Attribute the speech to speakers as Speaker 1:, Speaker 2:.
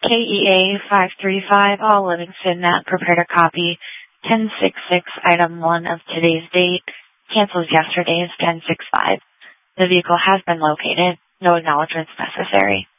Speaker 1: KEA 535, all Livingston, Matt, prepared a copy. 1066, item 1 of today's date. Canceled yesterday's 1065. The vehicle has been located. No acknowledgments necessary.